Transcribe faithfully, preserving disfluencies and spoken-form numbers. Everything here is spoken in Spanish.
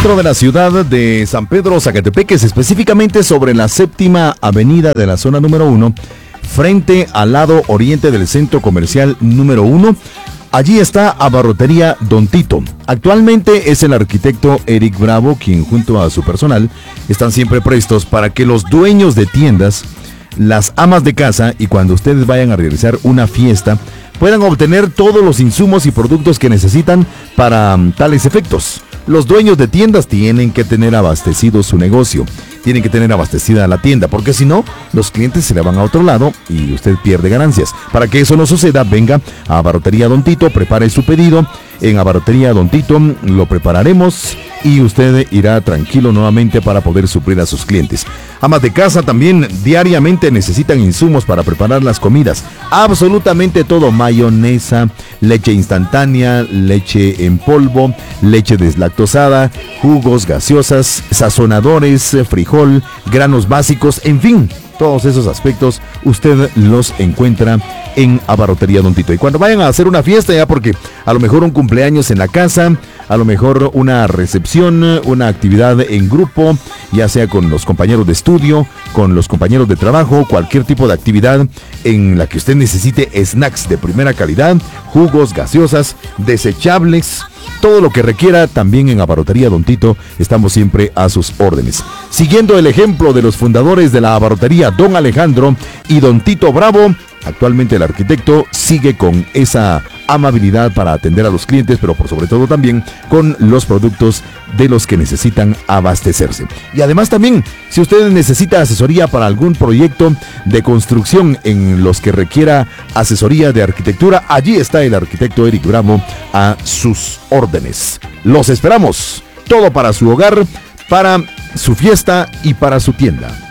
centro de la ciudad de San Pedro Zacatepeques, específicamente sobre la séptima avenida de la zona número uno, frente al lado oriente del centro comercial número uno. Allí está Abarrotería Don Tito. Actualmente es el arquitecto Eric Bravo quien junto a su personal están siempre prestos para que los dueños de tiendas, las amas de casa y cuando ustedes vayan a realizar una fiesta puedan obtener todos los insumos y productos que necesitan para um, tales efectos. Los dueños de tiendas tienen que tener abastecido su negocio, tienen que tener abastecida la tienda, porque si no, los clientes se le van a otro lado y usted pierde ganancias. Para que eso no suceda, venga a Abarrotería Don Tito, prepare su pedido. En Abarrotería Don Tito lo prepararemos y usted irá tranquilo nuevamente para poder suplir a sus clientes. Amas de casa también diariamente necesitan insumos para preparar las comidas. Absolutamente todo: mayonesa, leche instantánea, leche en polvo, leche deslactosada, jugos, gaseosas, sazonadores, frijol, granos básicos, en fin. Todos esos aspectos usted los encuentra en Abarrotería Don Tito. Y cuando vayan a hacer una fiesta, ya porque a lo mejor un cumpleaños en la casa, a lo mejor una recepción, una actividad en grupo, ya sea con los compañeros de estudio, con los compañeros de trabajo, cualquier tipo de actividad en la que usted necesite snacks de primera calidad, jugos, gaseosas, desechables, todo lo que requiera, también en Abarrotería Don Tito estamos siempre a sus órdenes. Siguiendo el ejemplo de los fundadores de la abarrotería, Don Alejandro y Don Tito Bravo, actualmente el arquitecto sigue con esa amabilidad para atender a los clientes, pero por sobre todo también con los productos de los que necesitan abastecerse. Y además también, si usted necesita asesoría para algún proyecto de construcción en los que requiera asesoría de arquitectura, allí está el arquitecto Eric Bravo a sus órdenes. Los esperamos, todo para su hogar, para su fiesta y para su tienda.